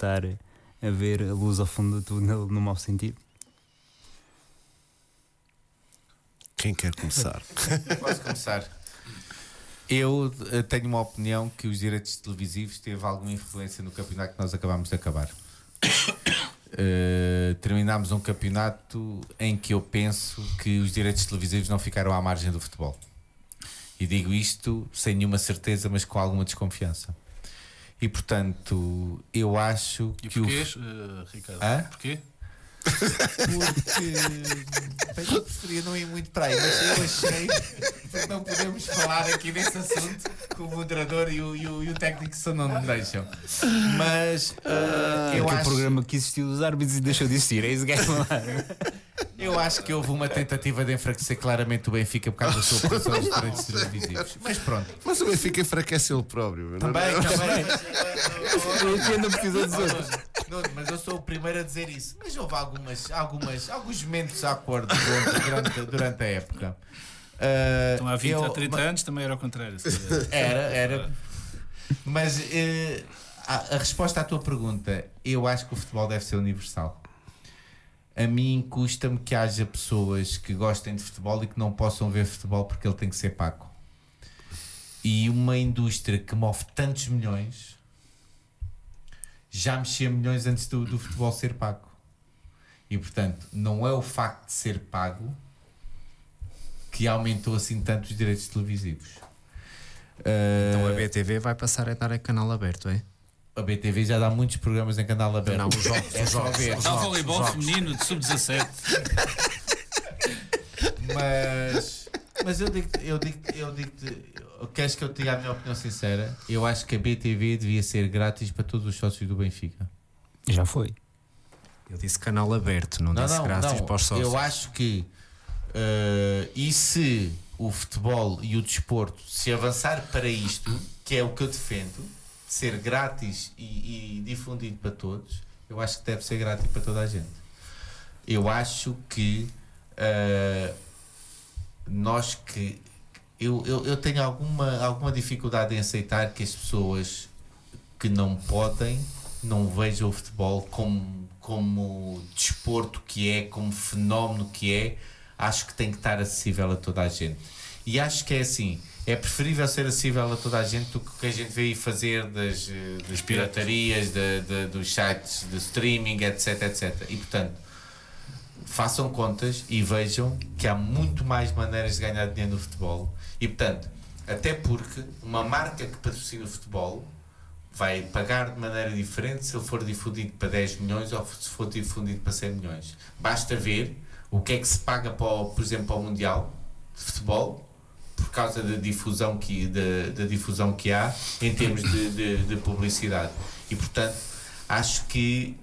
estar a ver a luz ao fundo do túnel no mau sentido. Quem quer começar? Posso começar? Eu tenho uma opinião que os direitos televisivos teve alguma influência no campeonato que nós acabámos de acabar. Terminámos um campeonato em que eu penso que os direitos televisivos não ficaram à margem do futebol. E digo isto sem nenhuma certeza, mas com alguma desconfiança. E portanto, eu acho e que porquê, Ricardo? Hã? Porquê? Porque eu preferia não ir muito para aí, mas eu achei que não podemos falar aqui desse assunto que o moderador e o técnico só não me deixam. Mas eu que acho... o programa que existiu dos árbitros e deixou de existir, é isso que é falar. Eu acho que houve uma tentativa de enfraquecer claramente o Benfica por causa da sua posição dos direitos televisivos. Mas pronto. Mas o Benfica enfraquece ele próprio. Também. Eu não precisa dos outros. Não, mas eu sou o primeiro a dizer isso. Mas houve alguns momentos de acordo durante a época. Então há 20 a 30 anos também era ao contrário. Era. Mas a resposta à tua pergunta, eu acho que o futebol deve ser universal. A mim custa-me que haja pessoas que gostem de futebol e que não possam ver futebol porque ele tem que ser pago. E uma indústria que move tantos milhões já mexia milhões antes do futebol ser pago. E portanto, não é o facto de ser pago que aumentou assim tanto os direitos televisivos. Então a BTV vai passar a dar a canal aberto, é? A BTV já dá muitos programas em canal aberto. Não, os jogos. É só ver. Há o voleibol feminino de sub-17. Mas eu digo-te, queres que eu te diga a minha opinião sincera? Eu acho que a BTV devia ser grátis para todos os sócios do Benfica. Já foi. Eu disse canal aberto, não disse grátis para os sócios. Eu acho que e se o futebol e o desporto se avançar para isto, que é o que eu defendo, ser grátis e difundido para todos, eu acho que deve ser grátis para toda a gente. Eu acho que eu tenho alguma dificuldade em aceitar que as pessoas que não vejam o futebol como desporto que é, como fenómeno que é. Acho que tem que estar acessível a toda a gente. E acho que é assim, é preferível ser acessível a toda a gente do que o que a gente vê aí fazer das piratarias, dos sites de streaming, etc. E portanto, façam contas e vejam que há muito mais maneiras de ganhar dinheiro no futebol. E portanto, até porque uma marca que patrocina o futebol vai pagar de maneira diferente se ele for difundido para 10 milhões ou se for difundido para 100 milhões. Basta ver o que é que se paga, por exemplo, para o Mundial de Futebol, por causa da difusão que há em termos de publicidade. E, portanto, acho que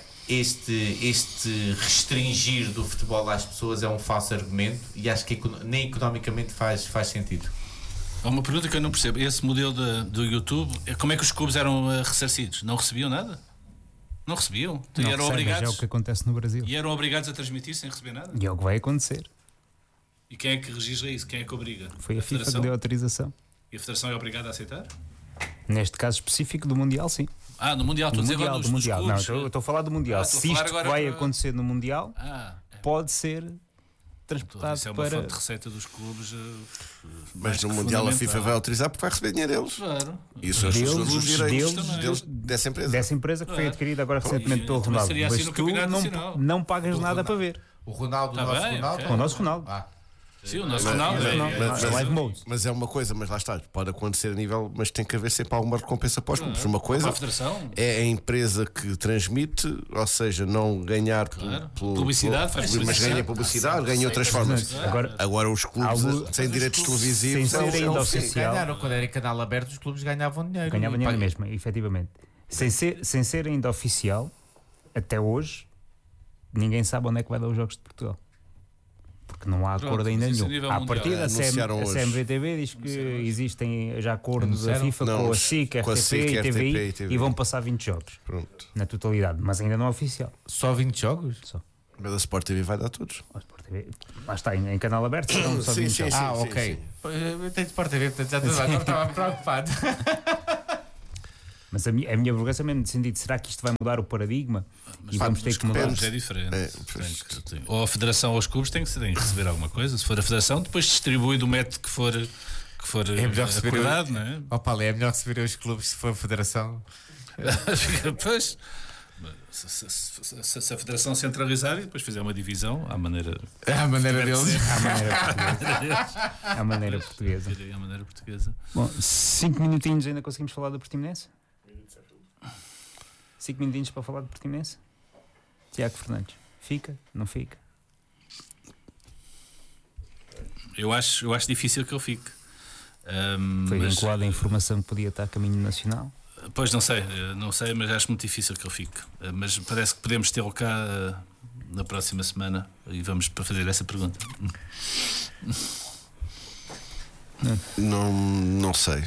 este restringir do futebol às pessoas é um falso argumento e acho que nem economicamente faz sentido. Há uma pergunta que eu não percebo. Esse modelo do YouTube, como é que os clubes eram ressarcidos? Não recebiam nada? Não recebiam? Não eram recebem, obrigados. é o que acontece no Brasil. E eram obrigados a transmitir sem receber nada? E é o que vai acontecer. E quem é que registra isso? Quem é que obriga? Foi a FIFA que deu autorização. E a Federação é obrigada a aceitar? Neste caso específico do Mundial, sim. No Mundial, estou a dizer agora do Mundial. clubes. Não, estou a falar do Mundial. Se isto vai acontecer no Mundial, pode ser transportado isso é uma para... fonte de receita dos clubes. Mas no Mundial a FIFA vai autorizar porque vai receber dinheiro deles. Claro. Isso é os direitos dessa empresa. Dessa empresa que foi adquirida agora recentemente pelo Ronaldo. Seria assim Mas no tu Campeonato não pagas nada para ver. O Ronaldo, Tá o nosso bem, Ronaldo. ok. Com o nosso Ronaldo. Sim, o nosso Ronaldo Live mode. Mas é uma coisa, mas lá está, pode acontecer a nível, mas tem que haver sempre alguma recompensa para os clubes. Uma coisa para a Federação. é a empresa que transmite, ou seja, não ganhar publicidade, mas ganha publicidade, ganha outras formas. Agora os clubes sem direitos televisivos sem ser ainda oficial. Ganharam quando era canal aberto, os clubes ganhavam dinheiro. Ganhavam dinheiro mesmo, efetivamente. Sem ser ainda oficial, até hoje, ninguém sabe onde é que vai dar os Jogos de Portugal. Porque não há acordo ainda nenhum. À partida, a CMVTV diz que existem já acordos da FIFA com a SIC, RTP e TVI e vão passar 20 jogos. Pronto. Na totalidade, mas ainda não é oficial. Só 20 jogos? Só. Mas a Sport TV vai dar todos. A Sport TV, lá está, em canal aberto, então só 20 jogos. Ok. Eu tenho Sport TV, portanto já estava preocupado. Mas a minha vergonha mesmo de sentido, será que isto vai mudar o paradigma? Mas e vamos ter que mudar? É diferente. Ou a Federação ou os clubes têm que receber alguma coisa. Se for a Federação, depois distribui do método que for é melhor acordado, não é? Paulo, é melhor receber os clubes se for a Federação. Pois, se a Federação centralizar e depois fizer uma divisão à maneira deles, à maneira portuguesa. Bom, 5 minutinhos ainda conseguimos falar do Portimonense? 5 minutinhos para falar do Portimonense? Tiago Fernandes, fica? Não fica? Eu acho difícil que ele fique. Foi vinculado à informação que podia estar a caminho nacional? Pois não sei, mas acho muito difícil que ele fique. Mas parece que podemos tê-lo cá na próxima semana e vamos para fazer essa pergunta. Não sei,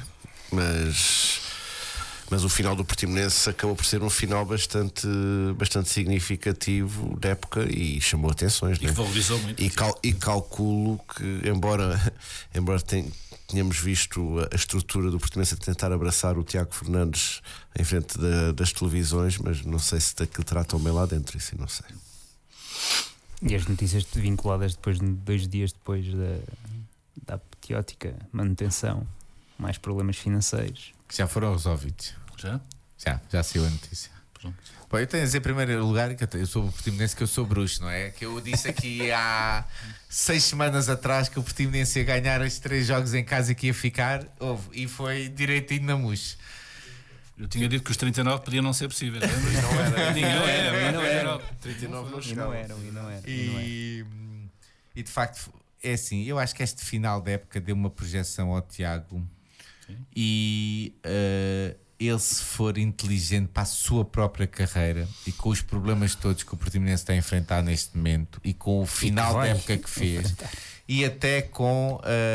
mas o final do Portimonense acabou por ser um final bastante significativo da época e chamou atenções, e valorizou muito. E calculo que, embora tínhamos visto a estrutura do Portimonense a tentar abraçar o Tiago Fernandes em frente das televisões, mas não sei se daquilo tratam bem lá dentro, isso não sei. E as notícias vinculadas depois, 2 dias depois da apoteótica manutenção, mais problemas financeiros. Já foram resolvidos? Já saiu a notícia. Pronto. Bom, eu tenho a dizer em primeiro lugar que eu sou o Portimonense, que eu sou bruxo, não é? Que eu disse aqui há 6 semanas atrás que o Portimonense ia ganhar os 3 jogos em casa e que ia ficar, e foi direitinho na mousse. Eu tinha dito que os 39 podiam não ser possíveis. Não era. 39 não chegavam. E de facto, é assim, eu acho que este final da época deu uma projeção ao Tiago. Sim. E ele, se for inteligente para a sua própria carreira e com os problemas todos que o Portimonense está a enfrentar neste momento e com o final da época que fez e até com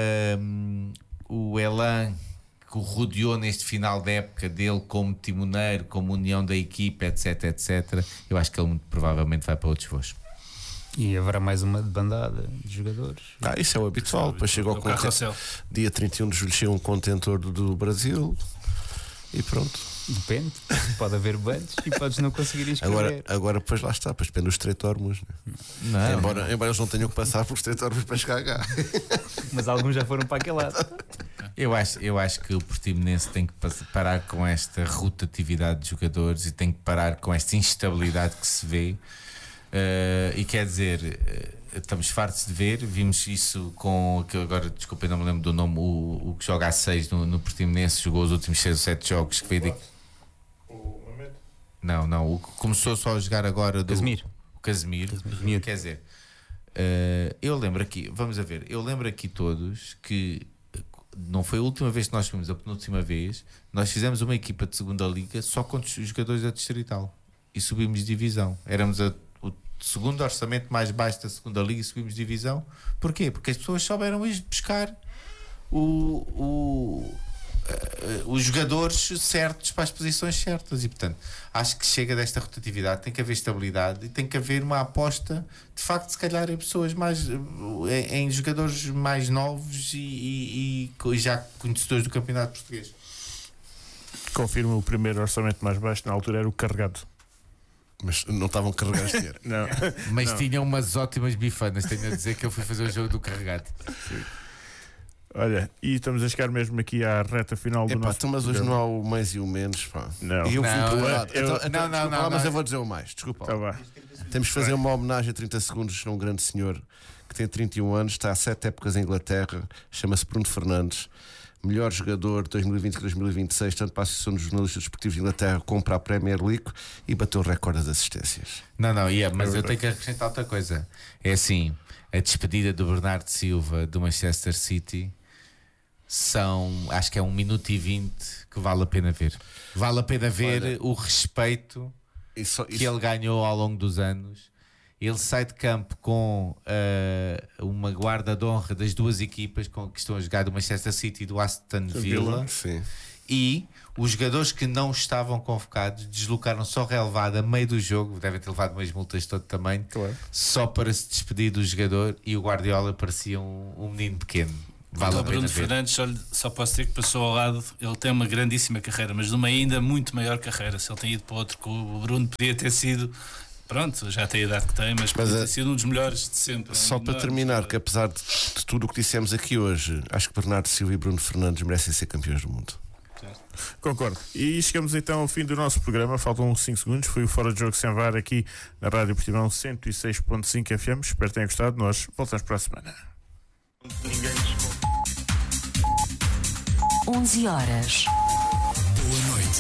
o elan que o rodeou neste final da época dele como timoneiro, como união da equipa, etc, eu acho que ele muito provavelmente vai para outros voos. E haverá mais uma bandada de jogadores. Isso é o habitual. Depois chegou dia 31 de julho, chega um contentor do Brasil e pronto. Depende, pode haver bandos e podes não conseguir inscrever. Agora depois lá está, depois depende dos Estreito Ormuz, né? Embora eles não tenham que passar pelos Estreito Ormuz para chegar cá. Mas alguns já foram para aquele lado. Eu acho que o Portimonense tem que parar com esta rotatividade de jogadores e tem que parar com esta instabilidade que se vê. E quer dizer, estamos fartos de ver, vimos isso com que agora, desculpem, não me lembro do nome, o que joga a 6 no Portimonense, jogou os últimos 6 ou 7 jogos que veio daqui. Não, o que começou só a jogar agora do Casemiro. Quer dizer, eu lembro aqui, vamos a ver, eu lembro aqui todos que não foi a última vez que nós fomos, a penúltima vez, nós fizemos uma equipa de segunda liga só com os jogadores da Distrital e subimos de divisão. Éramos o segundo orçamento mais baixo da segunda liga e subimos de divisão. Porquê? Porque as pessoas souberam ir buscar os jogadores certos para as posições certas e, portanto, acho que chega desta rotatividade, tem que haver estabilidade e tem que haver uma aposta, de facto, se calhar em pessoas em jogadores mais novos e já conhecedores do campeonato português. Confirmo, o primeiro orçamento mais baixo na altura era o Carregado. Mas não estavam carregados de dinheiro. Não. Mas tinham umas ótimas bifanas, tenho a dizer que eu fui fazer o jogo do Carregado. Sim. Olha, e estamos a chegar mesmo aqui à reta final do nosso. Mas hoje não há o mais e o menos, pá. Não. E eu fui preparado. Não, mas eu vou dizer o mais. Desculpa. Tá. Temos de fazer uma homenagem a 30 segundos a um grande senhor que tem 31 anos, está há 7 épocas em Inglaterra, chama-se Bruno Fernandes, melhor jogador de 2020-2026, tanto para a Associação dos Jornalistas Desportivos de Inglaterra como para a Premier League, e bateu o recorde das assistências. Mas eu tenho que acrescentar outra coisa. É assim, a despedida do Bernardo Silva do Manchester City acho que é 1 minuto e 20 que vale a pena ver. Vale a pena ver o respeito que ele ganhou ao longo dos anos. Ele sai de campo com uma guarda de honra das duas equipas que estão a jogar, do Manchester City e do Aston Villa. Sim. E os jogadores que não estavam convocados deslocaram-se ao relevado a meio do jogo, devem ter levado umas multas de todo tamanho, claro, só para se despedir do jogador, e o Guardiola parecia um menino pequeno. vale a pena Bruno ver. Fernandes, só posso dizer que passou ao lado. Ele tem uma grandíssima carreira, mas de uma ainda muito maior carreira. Se ele tem ido para outro clube, o Bruno podia ter sido, pronto, já tem a idade que tem, mas podia ter sido um dos melhores de sempre. Só para terminar, que apesar de tudo o que dissemos aqui hoje, acho que Bernardo Silva e Bruno Fernandes merecem ser campeões do mundo. Concordo. E chegamos então ao fim do nosso programa. Faltam 5 segundos. Foi o Fora de Jogo Sem VAR aqui na Rádio Portimão 106.5 FM. Espero que tenham gostado. Nós voltamos para a semana. 11 horas. Boa noite.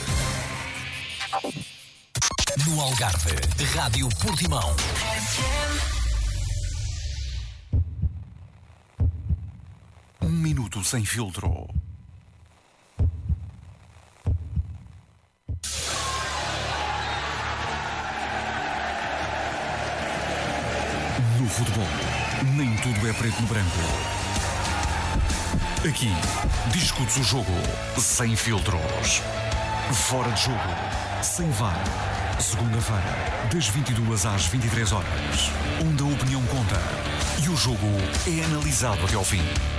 No Algarve, Rádio Portimão. Um minuto sem filtro. No futebol, nem tudo é preto no branco. Aqui, discute-se o jogo sem filtros. Fora de jogo, sem VAR. Segunda-feira, das 22 às 23 horas. Onde a opinião conta e o jogo é analisado até ao fim.